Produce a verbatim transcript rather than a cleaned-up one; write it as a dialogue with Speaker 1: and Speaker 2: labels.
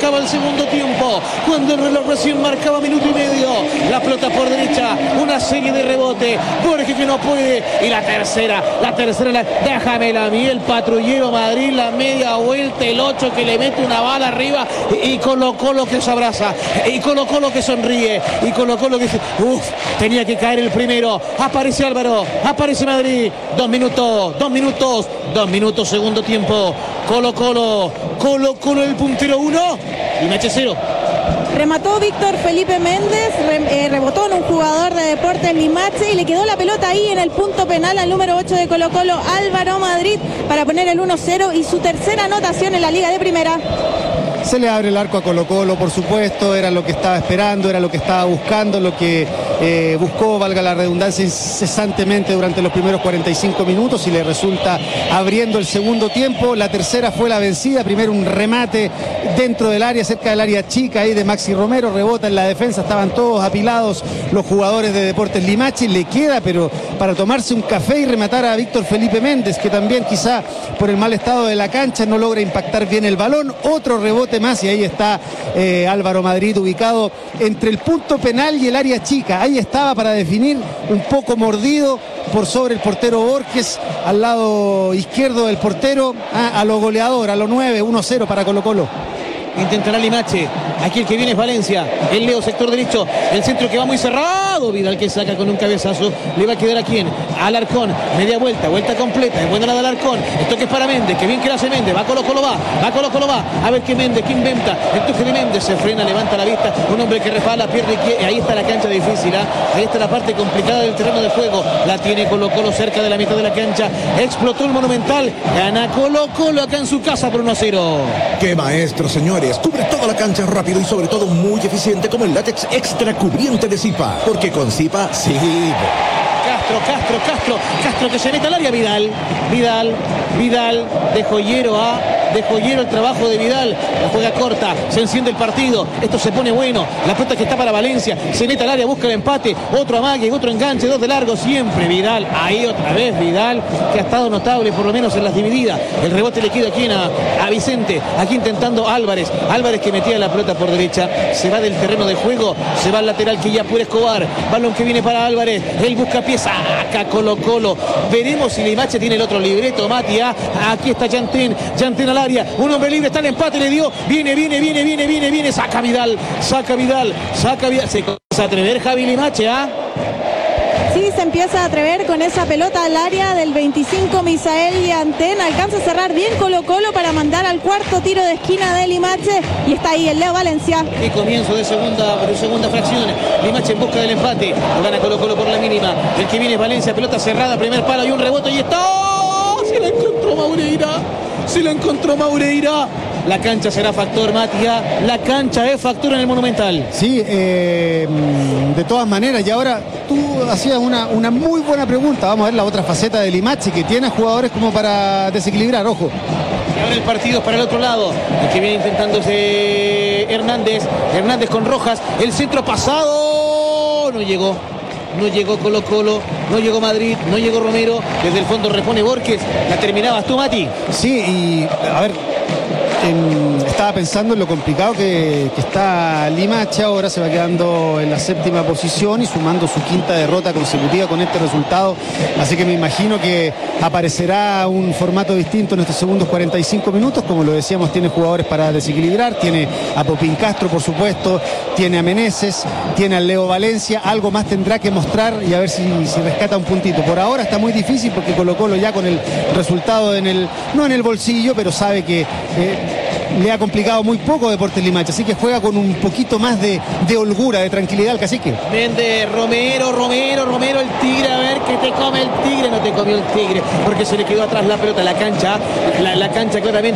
Speaker 1: comenzaba el segundo tiempo, cuando el reloj recién marcaba minuto y medio. La pelota por derecha, una serie de rebote, Borges que no puede, y la tercera, la tercera, la, déjamela a mí, el patrullero Madrid, la media vuelta, el ocho que le mete una bala arriba, y, y Colo Colo que se abraza, y Colo Colo que sonríe, y Colo Colo que dice, uff, tenía que caer el primero. Aparece Álvaro, aparece Madrid, dos minutos, dos minutos, dos minutos, segundo tiempo. Colo Colo, Colo Colo el puntero uno, Limache cero.
Speaker 2: Remató Víctor Felipe Méndez, re, eh, rebotó en un jugador de Deportes Limache y le quedó la pelota ahí en el punto penal al número ocho de Colo Colo, Álvaro Madrid, para poner el uno cero y su tercera anotación en la Liga de Primera.
Speaker 3: Se le abre el arco a Colo Colo, por supuesto, era lo que estaba esperando, era lo que estaba buscando, lo que eh, buscó, valga la redundancia, incesantemente durante los primeros cuarenta y cinco minutos, y le resulta abriendo el segundo tiempo. La tercera fue la vencida, primero un remate dentro del área, cerca del área chica ahí de Maxi Romero, rebota en la defensa, estaban todos apilados los jugadores de Deportes Limache, le queda pero para tomarse un café y rematar a Víctor Felipe Méndez, que también quizá por el mal estado de la cancha no logra impactar bien el balón. Otro rebote más y ahí está eh, Álvaro Madrid ubicado entre el punto penal y el área chica. Ahí estaba para definir, un poco mordido por sobre el portero Borges, al lado izquierdo del portero, a, a lo goleador, a lo nueve, uno cero para Colo Colo.
Speaker 1: Intentará Limache, aquí el que viene es Valencia, el Leo sector derecho, el centro que va muy cerrado, Vidal que saca con un cabezazo, le va a quedar a quién, a Alarcón, media vuelta, vuelta completa, es buena la de Alarcón, esto que es para Méndez, que bien que la hace Méndez, va Colo Colo va, va Colo Colo va, a ver qué Méndez, qué inventa, el toque de Méndez, se frena, levanta la vista, un hombre que resbala, pierde, y ahí está la cancha difícil, ¿eh? Ahí está la parte complicada del terreno de juego, la tiene Colo Colo cerca de la mitad de la cancha, explotó el Monumental, gana Colo Colo acá en su casa por uno a cero.
Speaker 4: ¡Qué maestro, señores! Cubre toda la cancha rápido y sobre todo muy eficiente como el látex extra cubriente de Zipa. Porque con Zipa, sí.
Speaker 1: Castro, Castro, Castro, Castro que se mete al área, Vidal, Vidal, Vidal, de joyero a, de joyero el trabajo de Vidal, la juega corta, se enciende el partido, esto se pone bueno, la pelota que está para Valencia, se mete al área, busca el empate, otro amague, otro enganche, dos de largo, siempre Vidal, ahí otra vez Vidal, que ha estado notable por lo menos en las divididas, el rebote le queda aquí a, a Vicente, aquí intentando Álvarez, Álvarez que metía la pelota por derecha, se va del terreno de juego, se va al lateral que ya puede Escobar, balón que viene para Álvarez, él busca pieza, acá Colo Colo, veremos si Limache tiene el otro libreto, Matías, aquí está Yantén, Yantén al área, un hombre libre, está el empate, le dio, viene, viene, viene, viene, viene, viene, saca Vidal, saca Vidal, saca Vidal, se comienza a atrever Javi Limache, ¿ah?
Speaker 2: Sí, se empieza a atrever con esa pelota al área del veinticinco, Misael Yantén, alcanza a cerrar bien Colo Colo para mandar al cuarto tiro de esquina de Limache, y está ahí el Leo Valencia.
Speaker 1: Y comienzo de segunda, de segunda fracción, Limache en busca del empate, lo gana Colo Colo por la mínima, el que viene es Valencia, pelota cerrada, primer palo y un rebote, y está, ¡oh! Se la encontró Maureira, se la encontró Maureira. La cancha será factor, Matías. La cancha es factor en el Monumental.
Speaker 3: Sí, eh, de todas maneras. Y ahora tú hacías una, una muy buena pregunta. Vamos a ver la otra faceta de Limache, que tiene jugadores como para desequilibrar, ojo.
Speaker 1: Y ahora el partido es para el otro lado. El que viene intentándose Hernández. Hernández con Rojas. El centro pasado. No llegó. No llegó Colo Colo, no llegó Madrid, no llegó Romero. Desde el fondo repone Borges. La terminabas tú, Mati.
Speaker 3: Sí, y a ver, en, estaba pensando en lo complicado que, que está Limache. Ahora se va quedando en la séptima posición y sumando su quinta derrota consecutiva con este resultado. Así que me imagino que aparecerá un formato distinto en estos segundos cuarenta y cinco minutos. Como lo decíamos, tiene jugadores para desequilibrar. Tiene a Popín Castro, por supuesto. Tiene a Meneses. Tiene al Leo Valencia. Algo más tendrá que mostrar y a ver si, si rescata un puntito. Por ahora está muy difícil porque Colo Colo ya con el resultado en el, no en el bolsillo, pero sabe que eh, le ha complicado muy poco Deportes Limache, así que juega con un poquito más de, de holgura, de tranquilidad el cacique.
Speaker 1: Méndez, Romero, Romero, Romero, el tigre, a ver que te come el tigre, no te comió el tigre, porque se le quedó atrás la pelota, la cancha, la, la cancha claramente